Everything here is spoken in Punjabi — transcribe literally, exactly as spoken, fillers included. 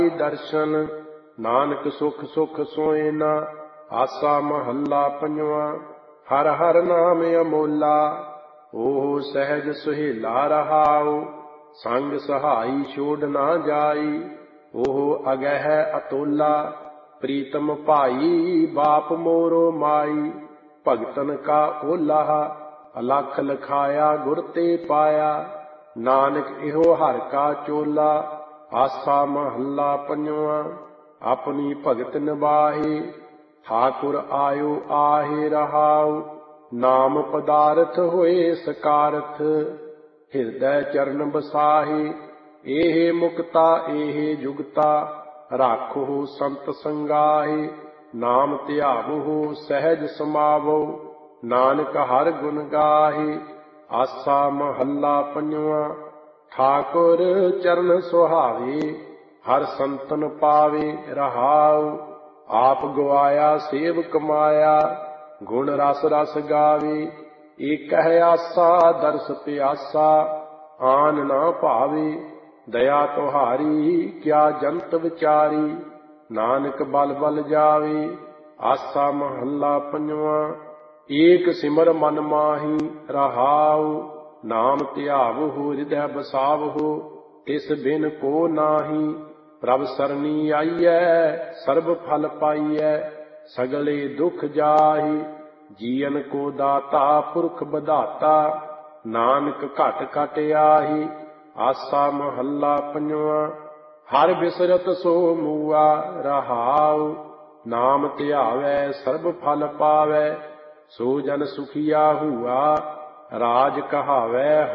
दर्शन नानक सुख सुख सोए ना। आसा महला पंजवा। हर हर नाम अमोला ओह सहज सुहेला रहाओ। संग सहाई छोड़ ना जाई ओह अगह अतोला। प्रीतम भाई बाप मोरो माई भगतन का ओला। अलख लखाया गुर ते पाया नानक इहो हर का चोला। आसा महला पंजवा। अपनी भगत निबाहे ठाकुर आयो आहे रहाओ। नाम पदारथ होए सकारथ ਹਿਰਦੈ ਚਰਨ ਬਸਾਹੇ। ਇਹ ਮੁਕਤਾ ਇਹ ਜੁਗਤਾ ਰਾਖੋ ਸੰਤ ਸੰਗਾਹੇ। ਨਾਮ ਧਿਆਵੋ ਸਹਿਜ ਸਮਾਵੋ ਨਾਨਕ ਹਰ ਗੁਣ ਗਾਹੇ। ਆਸਾ ਮਹੱਲਾ ਪੰਜਵਾ। ਠਾਕੁਰ ਚਰਨ ਸੁਹਾਵੇ ਹਰ ਸੰਤਨ ਪਾਵੇ ਰਹਾਉ। ਆਪ ਗਵਾਇਆ ਸੇਵ ਕਮਾਇਆ ਗੁਣ ਰਸ ਰਸ ਗਾਵੇ। ਏਕ ਹੈ ਆਸਾ ਦਰਸ ਪਿਆਸਾ ਆਨ ਨਾ ਭਾਵੇ। ਦਇਆ ਤੁਹਾਰੀ ਕਿਆ ਜੰਤ ਵਿਚਾਰੀ ਨਾਨਕ ਬਲ ਬਲ ਜਾਵੇ। ਆਸਾ ਮਹੱਲਾ ਪੰਜਵਾ। ਏਕ ਸਿਮਰ ਮਨ ਮਾਹੀ ਰਹਾਉ। ਨਾਮ ਧਿਆਵਹੁ ਹਿਰਦੈ ਬਸਾਵਹੁ ਤਿਸ ਬਿਨ ਕੋ ਨਾਹੀ। ਪ੍ਰਭ ਸਰਣੀ ਆਈਐ ਸਰਬ ਫਲ ਪਾਈਐ ਸਗਲੇ ਦੁਖ ਜਾਹੀ। ਜੀਵਨ ਕੋ ਦਾਤਾ ਪੁਰਖ ਬਧਾਤਾ ਨਾਨਕ ਘਟ ਘਟ ਆਹੀ। ਆਸਾ ਮਹੱਲਾ ਪੰਜਵਾ। ਹਰ ਬਿਸਰਤ ਸੋ ਮੂਆ ਰਹਾਉ। ਨਾਮ ਧਿਆਵੈ ਸਰਬ ਫਲ ਪਾਵੈ ਸੋ ਜਨ ਸੁਖੀਆ ਹੂਆ। ਰਾਜ ਕਹਾਵੈ